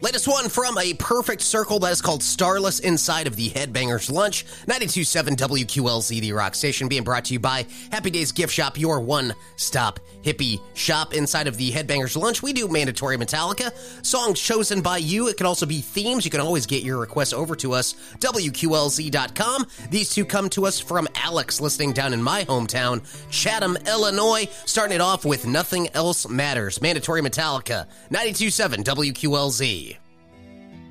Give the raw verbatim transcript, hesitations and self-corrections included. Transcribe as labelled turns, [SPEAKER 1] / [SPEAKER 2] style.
[SPEAKER 1] Latest one from A Perfect Circle, that is called Starless, inside of the Headbangers Lunch. ninety-two point seven W Q L Z, the rock station, being brought to you by Happy Days Gift Shop, your one-stop hippie shop. Inside of the Headbangers Lunch, we do mandatory Metallica, songs chosen by you. It can also be themes. You can always get your requests over to us, W Q L Z dot com. These two come to us from Alex, listening down in my hometown, Chatham, Illinois. Starting it off with Nothing Else Matters, mandatory Metallica, ninety-two point seven W Q L Z.